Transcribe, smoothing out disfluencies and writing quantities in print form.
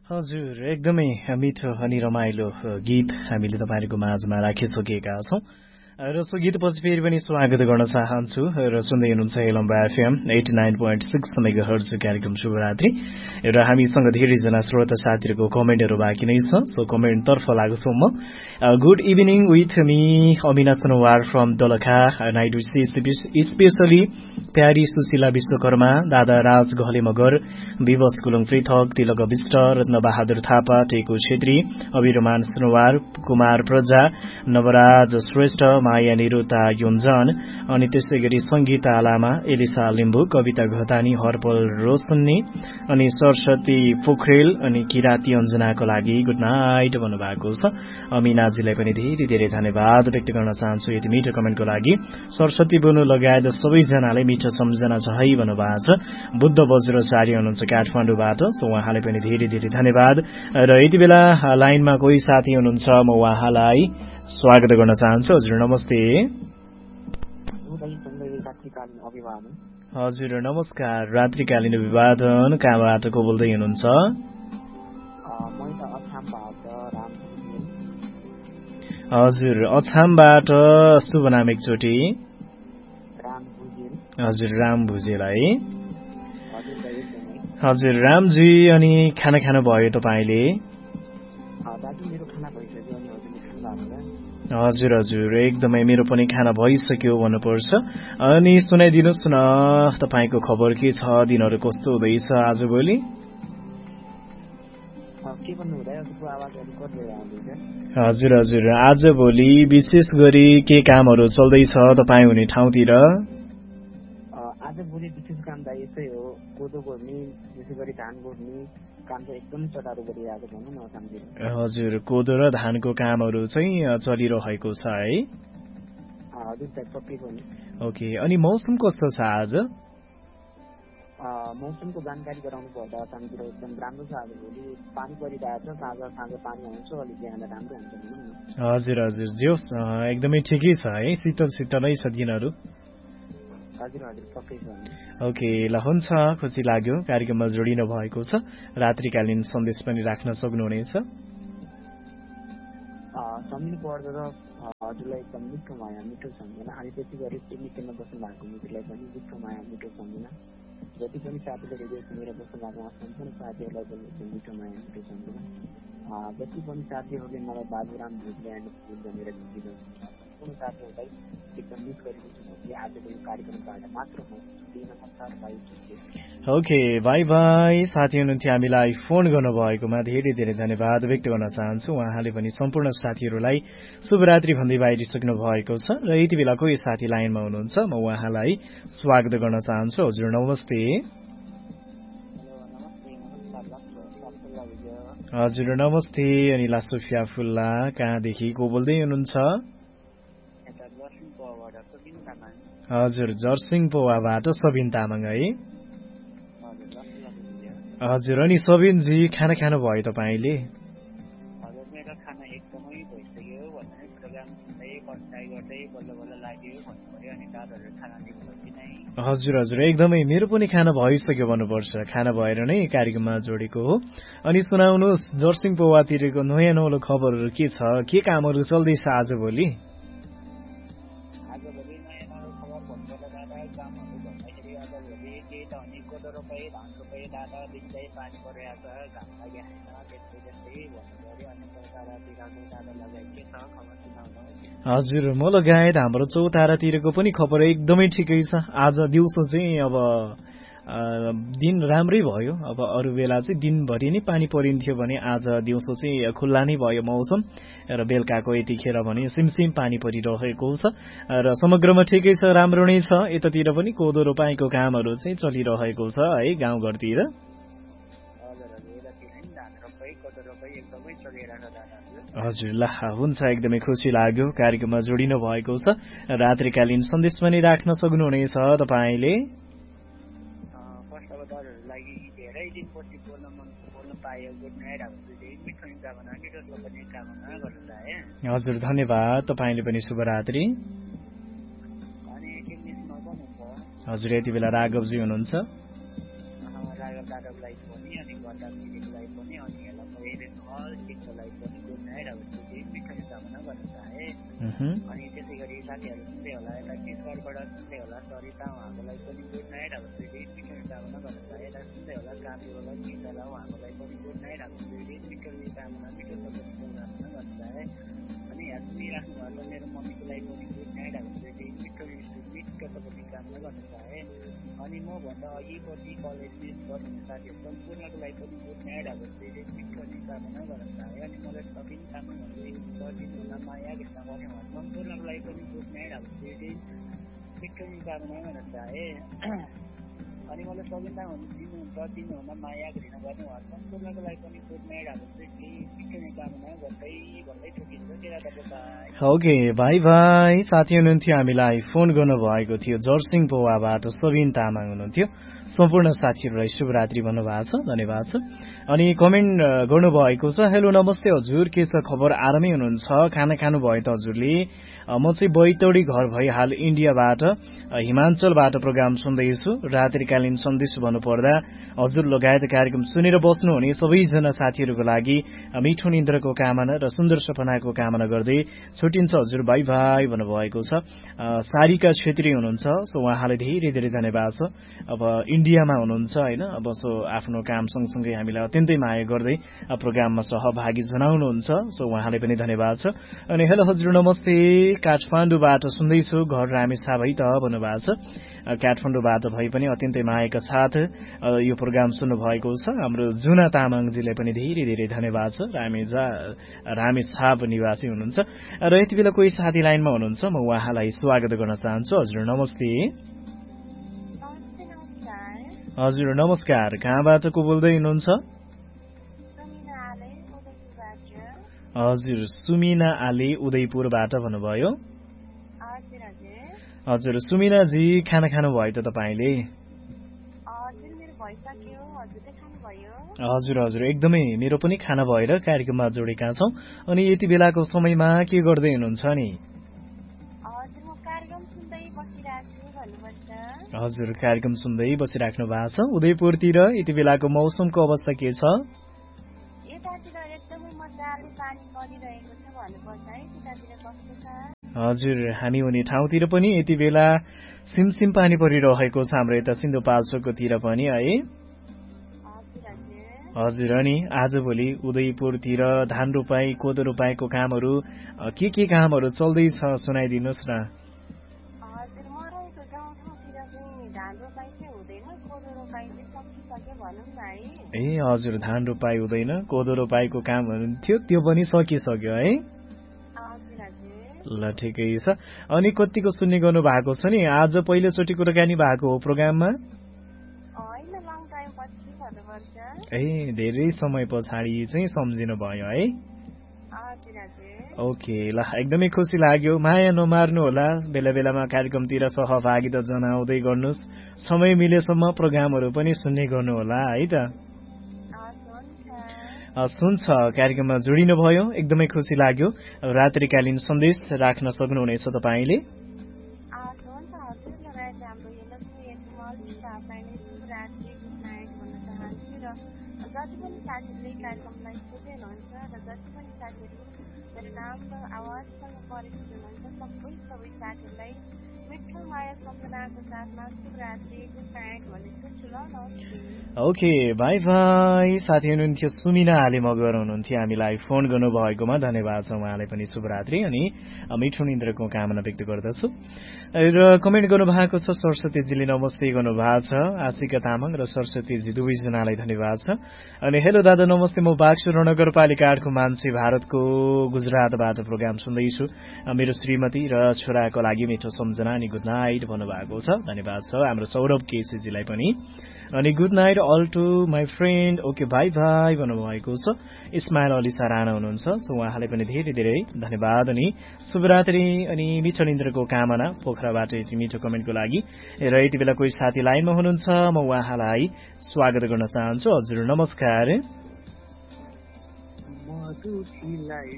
हजुर एकदमै मिठो अनि रमाइलो गीत हामीले तपाईहरुको माझमा राखिसकेका छौं र सो गीतपछि फेरि पनि स्वागत गर्न चाहन्छु र सुन्दै हुनुहुन्छ एलम्बा एफएम 89.6 मेगाहर्ज कार्यक्रम शुभरात्रि र हामीसँग धेरैजना श्रोता साथीहरुको कमेन्टहरु बाँकी नै छ सो कमेन्ट तर्फ लाग्छु म good evening with me Amina सनोवार from Dolakha Naidu specially प्यारी सुशीला विश्वकर्मा दादा राज घले मगर विवश गुलुङ पृथक तिलक विष्ट रत्न बहादुर थापा टेकु छेत्री अभिरमान सनोवार कुमार प्रजा नवराज श्रेष्ठ माया निरुता योन्जन अनि त्यसैगरी संगीता लामा एलिसा लिम्बु कविता घतानी हरपल रोशन्नी अनि सरस्वती पोखरेल अनि किराती अञ्जनाको लागि गुड नाइट भन्नुभएको छ अमिनाजीलाई पनि धेरै धेरै धन्यवाद व्यक्त गर्न चाहन्छु यति मिठो कमेन्टको लागि सरस्वती बोल्नु लगायत सबैजनाले मिठो सम्झना छ है भन्नुभएको छ बुद्ध वज्रचार्य हुनुहुन्छ काठमाडौँबाट सो उहाँलाई पनि धेरै धेरै धन्यवाद र यति बेला लाइनमा कोही साथी हुनुहुन्छ म उहाँलाई स्वागत गर्न चाहन्छु हजुर नमस्ते हजुर नमस्कार रात्रिकालीन अभिवादन कहाँबाट को बोल्दै हुनुहुन्छ हजुर अछामबाट शुभ नाम एकचोटि हजुर राम भुजेल है हजुर रामजी अनि खाना खानु भयो तपाईले हजुर हजुर एकदमै मेरो पनि खाना भइसक्यो भन्नुपर्छ अनि सुनाइदिनुस् न तपाईको खबर के छ दिनहरु कस्तो हुँदैछ आजभोलि हजुर हजुर आजभोलि विशेष गरी के कामहरु चल्दैछ तपाई हुने ठाउँतिर आजभोलि विशेष काम त यसै हो कोदो गोड्ने त्यसैगरी धान गोड्ने काम चाहिँ एकदम चटारो गरिरहेको भनौँ न अछामतिर हजुर कोदो र धानको कामहरु चाहिँ चलिरहेको छ है हजुर सर सकिएको नि ओके अनि मौसम कस्तो छ आज मौसमको जानकारी गराउनु पर्दा अछामतिर एकदम राम्रो छ आजभोलि पानी परिरहेको छ साँझ पानी आउँछ अलि ज्यादा राम्रो हुन्छ भनौँ न हजुर हजुर जो एकदमै ठिकै छ है शीतल शीतलै छ दिनहरु ओके ल हुन्छ खुसी लाग्यो कार्यक्रममा जोडिनु भएको छ रात्रिकालीन सन्देश पनि राख्न सक्नुहुनेछ सम्झिनु पर्दा र हजुरलाई एकदम मिठो माया मिठो सम्झना अनि त्यसै गरी निकटमा बस्नु भएको मित्रलाई पनि मिठो माया मिठो सम्झना जति पनि साथीले रेडियो सुनेर बस्नु भएको सम्पूर्ण साथीहरूलाई पनि मिठो माया मिठो सम्झना जति पनि साथीहरूले मलाई बाबुराम भुजले भनेर सम्पूर्ण साथीहरूलाई एकदम मिस गरिदिन्छु आजको यो कार्यक्रमबाट मात्र म नमस्कार भाइ ओके बाई बाई साथी हुनुहुन्थ्यो हामीलाई फोन गर्नुभएकोमा धेरै धेरै धन्यवाद व्यक्त गर्न चाहन्छु उहाँले पनि सम्पूर्ण साथीहरूलाई शुभरात्रि भन्दै बाहिरिसक्नु भएको छ र यति बेला कोही साथी लाइनमा हुनुहुन्छ म उहाँलाई स्वागत गर्न चाहन्छु हजुर नमस्ते हजुर नमस्ते अनिला सोफिया फुल्ला कहाँदेखि को बोल्दै हुनुहुन्छ हजुर जर्सिङ पोवाबाट सबिन तामाङ है हजुर अनि सबिनजी खाना खानु भयो तपाईले हजुर हजुर एकदमै मेरो पनि खाना भइसक्यो भन्नुपर्छ खाना भएर नै कार्यक्रममा जोडेको हो अनि सुनाउनुहोस् जर्सिङ पोवातिरको नयाँ नौलो खबरहरू के छ के कामहरू चल्दैछ आजभोलि हजुर म लगायत हाम्रो चौतारातिरको पनि खबर एकदमै ठिकै छ आज दिउँसो चाहिँ अब दिन राम्रै भयो अब अरू बेला चाहिँ दिनभरि नै पानी परिन्थ्यो भने आज दिउँसो चाहिँ खुल्ला नै भयो मौसम र बेलुकाको यतिखेर भने सिमसिम पानी परिरहेको छ र समग्रमा ठिकै छ राम्रो नै छ यतातिर पनि कोदो रोपाईको कामहरू चाहिँ चलिरहेको छ है गाउँघरतिर हजुर ल हुन्छ एकदमै खुसी लाग्यो कार्यक्रममा जोडिनु भएको छ रात्रिकालीन सन्देश पनि राख्न सक्नुहुनेछ तपाईले हजुर धन्यवाद तपाईले पनि शुभरात्रि हजुर यति बेला राघवजी हुनुहुन्छ दादाको लागि पनि अनि घरका दिदीको लागि पनि अनि हेरेर हल टिमको लागि पनि गुड नाइट अब मिठो कामना गर्न चाहे। अनि त्यसै गरी साथीहरू सुन्दै होला यता किसरबाट सुन्दै होला सरिता उहाँको लागि पनि गुड नाइट अब मिठो कामना गर्न चाहे। यता सुन्दै होला काफीवाला गीतला उहाँको लागि पनि गुड नाइट अब मिठो कामना मिठो कामना गर्न चाहे। अनि यहाँ सुनिराख्नु भएको मेरो मम्मीको लागि पनि गुड नाइट अब मिठो कामना गर्न चाहे। अनि म भन्दा अघिपट्टि कलेज मिस गर्नुहुने साथीहरू सम्पूर्णको लागि पनि गुड नाइट अब मिठो कामना गर्न चाहे। अनि मलाई सबिन तामाङ गरिदिनुहुन माया घृष्ण गर्ने सम्पूर्णको लागि पनि गुड नाइट अब मिठो कामना गर्न चाहे। अनि मलाई सबिन तामाङ दिनुहुन माया घृष्ण गर्ने सम्पूर्णको लागि पनि गुड नाइट अब मिठो कामना गर्दै भन्दै छुट्टिन्छ के ओके भाइ भाइ साथी हुनुहुन्थ्यो हामीलाई फोन गर्नुभएको थियो जर्सिङ पोवाबाट सबिन तामाङ हुनुहुन्थ्यो। सम्पूर्ण साथीहरूलाई शुभरात्रि भन्नुभएको छ, धन्यवाद छ। अनि कमेन्ट गर्नुभएको छ हेलो नमस्ते हजुर के छ खबर आरामै हुनुहुन्छ खाना खानुभयो त हजुरले? म चाहिँ बैतडी घर भई हाल इन्डियाबाट हिमाञ्चलबाट प्रोग्राम सुन्दैछु। रात्रिकालीन सन्देश भन्नुपर्दा हजुर लगायत कार्यक्रम सुनेर बस्नुहुने सबैजना साथीहरूको लागि मिठो निन्द्राको कामना र सुन्दर सपनाको कामना गर्दै छुट्टिन्छ हजुर बाई बाई भन्नुभएको छ। सारिका छेत्री हुनुहुन्छ सो उहाँलाई धेरै धेरै धन्यवाद छ। अब इन्डियामा हुनुहुन्छ होइन, अब सो आफ्नो काम सँगसँगै हामीलाई अत्यन्तै माया गर्दै प्रोग्राममा सहभागी जनाउनुहुन्छ सो उहाँलाई पनि धन्यवाद छ। अनि हेलो हजुर नमस्ते काठमाडौँबाट सुन्दैछु घर रामेछाप है त भन्नुभएको छ। काठमाडौँबाट भए पनि अत्यन्तै मायाका साथ यो प्रोग्राम सुन्नुभएको छ। हाम्रो जुना तामाङजीलाई पनि धेरै धेरै धन्यवाद छ। रामेछाप निवासी हुनुहुन्छ र यति बेला कोही साथी लाइनमा हुनुहुन्छ म उहाँलाई स्वागत गर्न चाहन्छु। हजुर नमस्ते। हजुर नमस्कार कहाँबाट को बोल्दै हुनुहुन्छ? हजुर सुमिना आले उदयपुरबाट भन्नुभयो। हजुर सुमिनाजी खाना खानुभयो त तपाईँले? हजुर हजुर एकदमै मेरो पनि खाना भएर कार्यक्रममा जोडेका छौँ। अनि यति बेलाको समयमा के गर्दै हुनुहुन्छ नि? हजुर कार्यक्रम सुन्दै बसिराख्नु भएको छ। उदयपुरतिर यति बेलाको मौसमको अवस्था के छ? हजुर हामी हुने ठाउँतिर पनि यति बेला सिमसिम पानी परिरहेको छ। हाम्रो यता सिन्धुपाल्चोकतिर पनि है। हजुर अनि आजभोलि उदयपुरतिर धान रोपाई कोदो रोपाईको कामहरू के कामहरू चल्दैछ सुनाइदिनुहोस् न। ए हजुर धान रोपाई हुँदैन कोदो रोपाईको काम हुन्थ्यो त्यो पनि सकिसक्यो है। ल ठिकै छ। अनि कतिको सुन्ने गर्नु भएको छ नि? आज पहिलोचोटि कुराकानी भएको हो प्रोग्राममा? ए धेरै समय पछाडि चाहिँ सम्झिनु भयो है। ओके ल एकदमै खुसी लाग्यो। माया नमार्नु होला, बेला बेलामा कार्यक्रमतिर सहभागिता जनाउँदै गर्नुहोस्। समय मिलेसम्म प्रोग्रामहरू पनि सुन्ने गर्नु होला है त। सुन्छ कार्यक्रममा जोडिनु भयो एकदमै खुसी लाग्यो। रात्रिकालीन सन्देश राख्न सक्नुहुनेछ तपाईँले। Okay by by. साथी हुनुहुन्थ्यो सुमिना आले मगर हुनुहुन्थ्यो हामीलाई फोन गर्नुभएकोमा धन्यवाद छ। उहाँलाई पनि शुभरात्रि अनि मिठो निन्द्राको कामना व्यक्त गर्दछु। र कमेन्ट गर्नुभएको छ सरस्वतीजीले नमस्ते गर्नुभएको छ। आशिका तामाङ र सरस्वतीजी दुवैजनालाई धन्यवाद छ। अनि हेलो दादा नमस्ते म बागसुर नगरपालिका 8को मान्छे भारतको गुजरातबाट प्रोग्राम सुन्दैछु। मेरो श्रीमती र छोराको लागि मिठो सम्झना अनि गुड नाइट भन्नुभएको छ। धन्यवाद छ हाम्रो सौरभ केसीजीलाई पनि। अनि good night all to my friend okay by by भन्नुभएको छ। इस्माइल अली राणा हुनुहुन्छ सो उहाँलाई पनि धेरै धेरै धन्यवाद अनि शुभरात्रि अनि मिठो निन्द्राको कामना पोखराबाट यति मिठो कमेन्टको लागि। र यति बेला कोही साथी लाइनमा हुनुहुन्छ म उहाँलाई स्वागत गर्न चाहन्छु। हजुर नमस्कार।